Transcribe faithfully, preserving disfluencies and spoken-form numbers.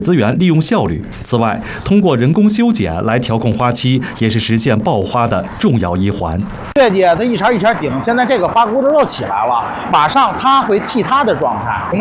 资源利用效率。此外，通过人工修剪来调控花期，也是实现爆花的重要一环。 月季它一茬一茬顶，现在这个花骨朵又起来了，马上它会替它的状态。